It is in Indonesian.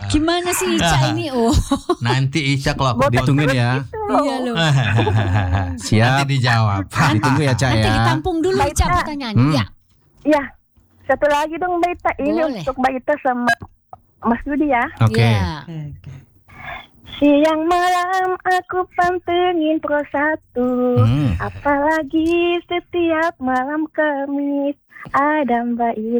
Gimana sih Ica ini? Oh, Nanti Ica kalau Ditungguin ya. iya loh. Nanti Siap. dijawab. Ditunggu ya Ca Nanti ya. ditampung dulu Baik, Ica Kak. pertanyaannya. Ya. Ya, satu lagi dong Mbak Ita. Ini Boleh. untuk Mbak Ita sama Mas Budi ya. Oke. Ya. Siang malam aku pantengin Pro 1, apalagi setiap malam Kamis ada Mbak